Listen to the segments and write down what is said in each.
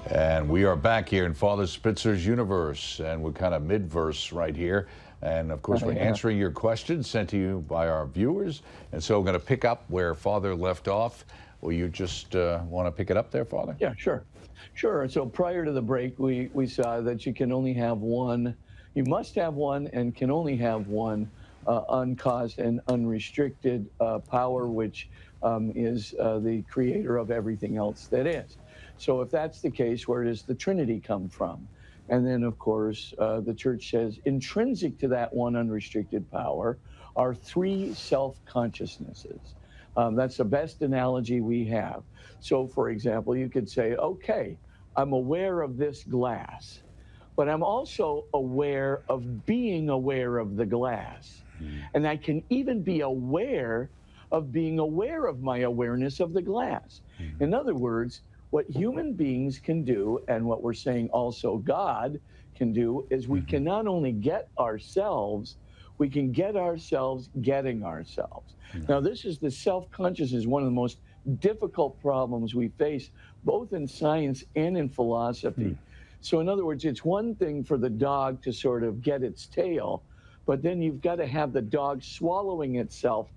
And we are back here in Father Spitzer's universe, and we're kind of mid-verse right here. And of course, we're answering your questions sent to you by our viewers. And so we're going to pick up where Father left off. Will you just want to pick it up there, Father? Yeah, sure. Sure. So prior to the break, we saw that you can only have one, you must have one and can only have one uncaused and unrestricted power, which is the creator of everything else that is. So if that's the case, where does the Trinity come from? And then, of course, the Church says intrinsic to that one unrestricted power are three self-consciousnesses. That's the best analogy we have. So, for example, you could say, okay, I'm aware of this glass, but I'm also aware of being aware of the glass. And I can even be aware of being aware of my awareness of the glass. In other words, what human beings can do, and what we're saying also God can do, is we can not only get ourselves, we can get ourselves getting ourselves. Now, this is the self-consciousness, one of the most difficult problems we face, both in science and in philosophy. So in other words, it's one thing for the dog to sort of get its tail, but then you've got to have the dog swallowing itself.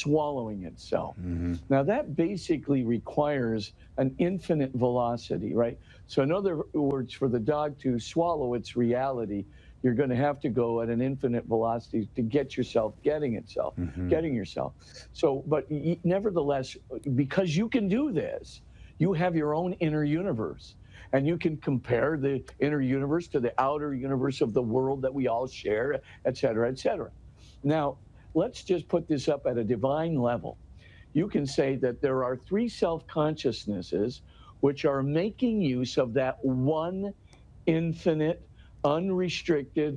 Now, that basically requires an infinite velocity, right? So in other words, for the dog to swallow its reality, you're going to have to go at an infinite velocity to get yourself getting yourself. So, but nevertheless, because you can do this, you have your own inner universe. And you can compare the inner universe to the outer universe of the world that we all share, et cetera, et cetera. Now, let's just put this up at a divine level. You can say that there are three self-consciousnesses which are making use of that one infinite, unrestricted,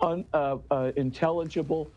intelligible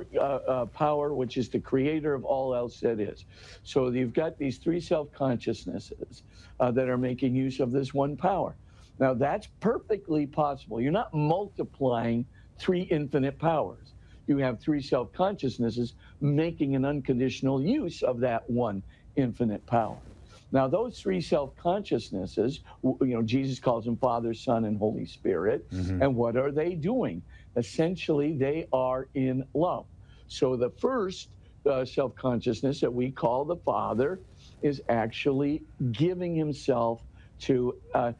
power, which is the creator of all else that is. So you've got these three self-consciousnesses that are making use of this one power. Now, that's perfectly possible. You're not multiplying three infinite powers. You have three self-consciousnesses making an unconditional use of that one infinite power. Now, those three self-consciousnesses, Jesus calls them Father, Son, and Holy Spirit. And what are they doing? Essentially, they are in love. So the first self-consciousness that we call the Father is actually giving himself to,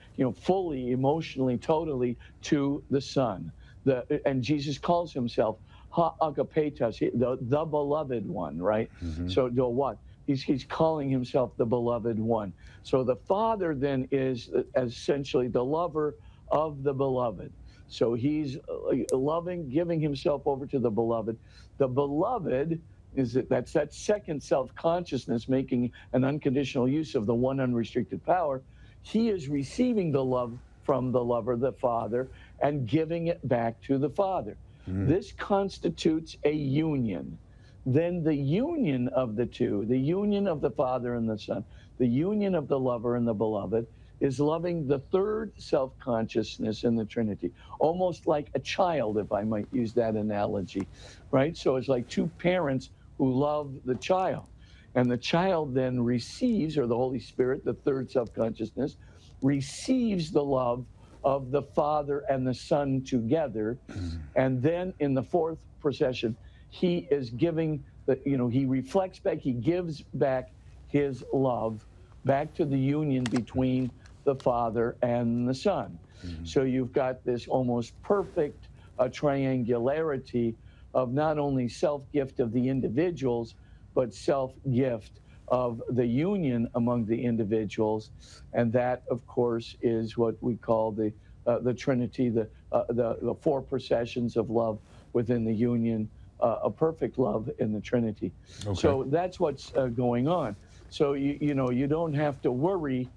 fully, emotionally, totally to the Son. And Jesus calls himself Ha Agapetas, the beloved one, right? So the what? He's calling himself the beloved one. So the Father then is essentially the lover of the beloved. So he's loving, giving himself over to the beloved. The beloved that's that second self-consciousness making an unconditional use of the one unrestricted power. He is receiving the love from the lover, the Father, and giving it back to the Father. This constitutes a union. Then the union of the two, the union of the Father and the Son, the union of the lover and the beloved, is loving the third self-consciousness in the Trinity, almost like a child, if I might use that analogy, right? So it's like two parents who love the child. And the child then receives, or the Holy Spirit, the third self-consciousness, receives the love of the Father and the Son together. And then in the fourth procession, he is giving, he reflects back, he gives back his love back to the union between the Father and the Son. So you've got this almost perfect triangularity of not only self-gift of the individuals, but self-gift of the union among the individuals. And that, of course, is what we call the Trinity, the four processions of love within the union, a perfect love in the Trinity. Okay. So that's what's going on. So you don't have to worry,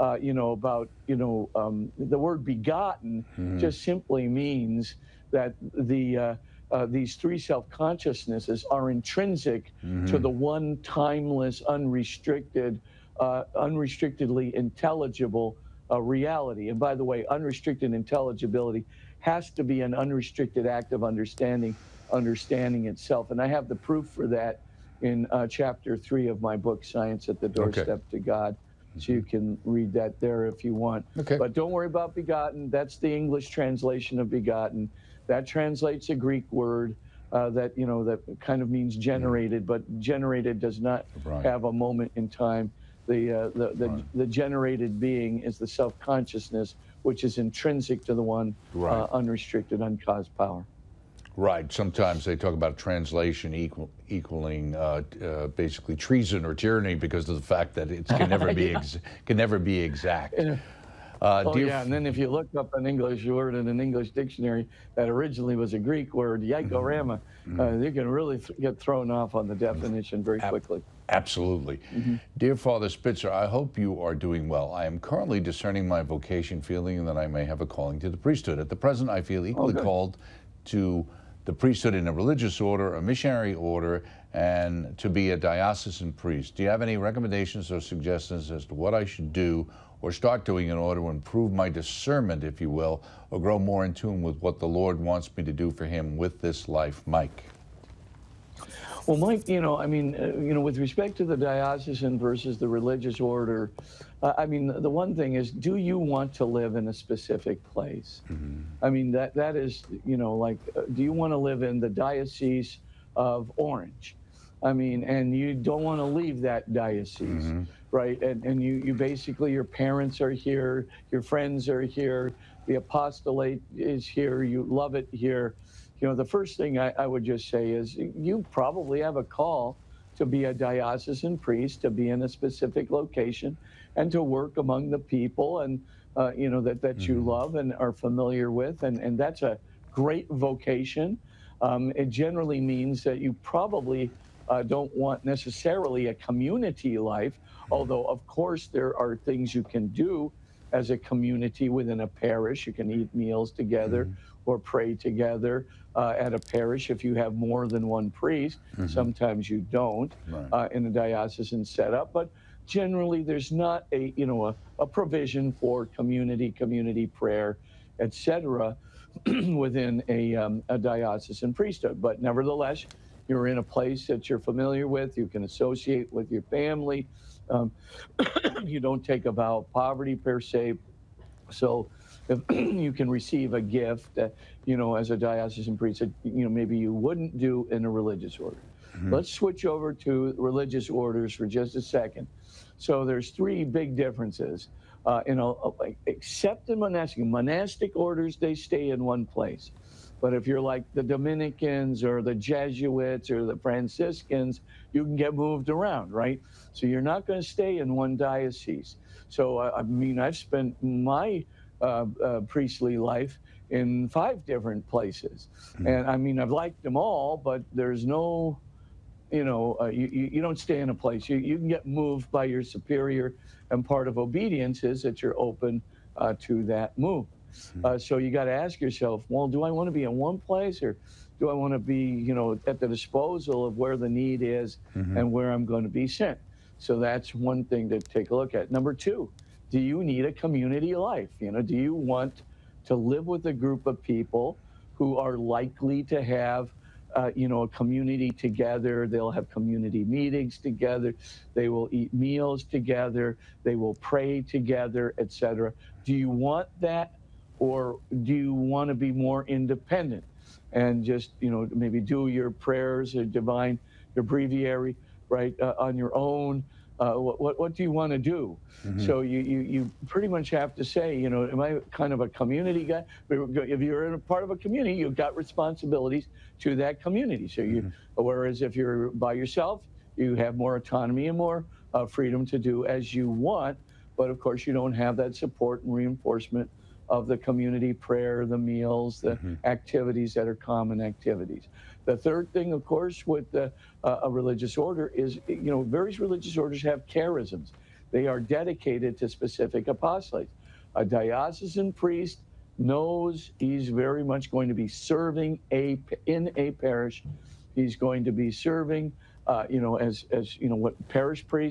about the word begotten just simply means that these three self-consciousnesses are intrinsic to the one timeless, unrestricted, unrestrictedly intelligible reality. And by the way, unrestricted intelligibility has to be an unrestricted act of understanding itself. And I have the proof for that in chapter 3 of my book, Science at the Doorstep to God. So you can read that there if you want. Okay. But don't worry about begotten. That's the English translation of begotten. That translates a Greek word that, that kind of means generated, but generated does not have a moment in time. The generated being is the self-consciousness, which is intrinsic to the one unrestricted, uncaused power. Right. Sometimes they talk about translation equaling basically treason or tyranny because of the fact that it can never be can never be exact. And then if you look up an English word in an English dictionary that originally was a Greek word, yaikorama, you can really get thrown off on the definition very quickly. Absolutely. Dear Father Spitzer, I hope you are doing well. I am currently discerning my vocation, feeling that I may have a calling to the priesthood. At the present, I feel equally called to the priesthood in a religious order, a missionary order, and to be a diocesan priest. Do you have any recommendations or suggestions as to what I should do or start doing in order to improve my discernment, if you will, or grow more in tune with what the Lord wants me to do for him with this life? Mike. Well, Mike, with respect to the diocesan versus the religious order, the one thing is, do you want to live in a specific place? I mean, that is, do you want to live in the Diocese of Orange? I mean, and you don't want to leave that diocese, right? And you basically, your parents are here, your friends are here, the apostolate is here, you love it here. The first thing I would just say is you probably have a call to be a diocesan priest, to be in a specific location, and to work among the people and that you love and are familiar with, and that's a great vocation. It generally means that you probably don't want necessarily a community life, although of course there are things you can do as a community within a parish. You can eat meals together or pray together at a parish if you have more than one priest. Sometimes you don't in a diocesan setup, but generally there's not a provision for community prayer, etc. within a diocesan priesthood. But nevertheless, you're in a place that you're familiar with, you can associate with your family. You don't take a vow of poverty per se. So if you can receive a gift, as a diocesan priest, that, maybe you wouldn't do in a religious order. Let's switch over to religious orders for just a second. So there's three big differences. Except in monastic orders, they stay in one place. But if you're like the Dominicans or the Jesuits or the Franciscans, you can get moved around, right? So you're not going to stay in one diocese. So, I've spent my priestly life in 5 different places. And I've liked them all, but there's no, you don't stay in a place. You can get moved by your superior, and part of obedience is that you're open to that move. So you got to ask yourself, well, do I want to be in one place, or do I want to be, at the disposal of where the need is and where I'm going to be sent? So that's one thing to take a look at. Number 2, do you need a community life? Do you want to live with a group of people who are likely to have a community together? They'll have community meetings together. They will eat meals together. They will pray together, etc. Do you want that? Or do you want to be more independent and just, maybe do your prayers or your breviary, right, on your own? What do you want to do? So you pretty much have to say, am I kind of a community guy? If you're in a part of a community, you've got responsibilities to that community. So whereas if you're by yourself, you have more autonomy and more freedom to do as you want. But of course, you don't have that support and reinforcement of the community prayer, the meals, the activities that are common activities. The third thing, of course, with a religious order is, various religious orders have charisms. They are dedicated to specific apostolates. A diocesan priest knows he's very much going to be serving in a parish. He's going to be serving, as what parish priests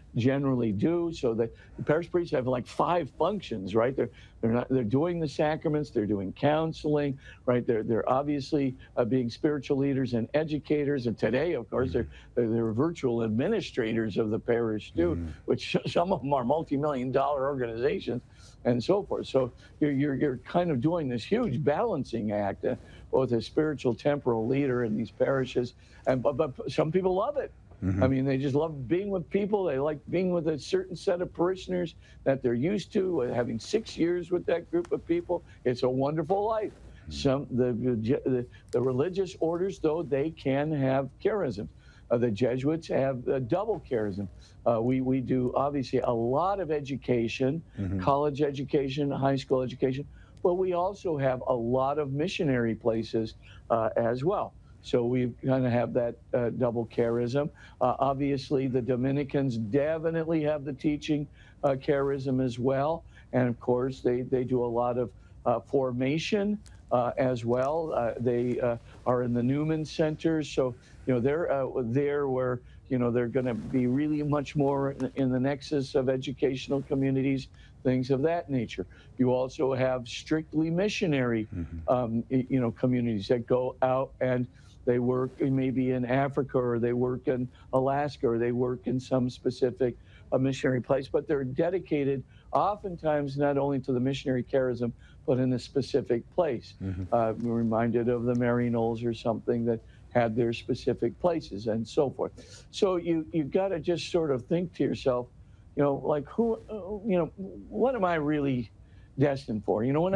generally do. So the parish priests have like 5 functions, right? They're doing the sacraments, they're doing counseling, right? They're obviously being spiritual leaders and educators, and today, of course, they're virtual administrators of the parish too, which some of them are multi-million-dollar organizations and so forth. So you're kind of doing this huge balancing act, both as spiritual temporal leader in these parishes, and but some people love it. I mean, they just love being with people. They like being with a certain set of parishioners that they're used to, having 6 years with that group of people. It's a wonderful life. The religious orders, though, they can have charism. The Jesuits have a double charism. We do, obviously, a lot of education, college education, high school education, but we also have a lot of missionary places as well. So we kind of have that double charism. Obviously, the Dominicans definitely have the teaching charism as well. And of course, they do a lot of formation as well. They are in the Newman Centers. So, you know, they're there where, you know, they're going to be really much more in the nexus of educational communities, things of that nature. You also have strictly missionary, you know, communities that go out and they work maybe in Africa, or they work in Alaska, or they work in some specific missionary place, but they're dedicated oftentimes not only to the missionary charism, but in a specific place. We're reminded of the Maryknolls or something that had their specific places and so forth. So you've got to just sort of think to yourself, you know, like who, you know, what am I really destined for? You know, when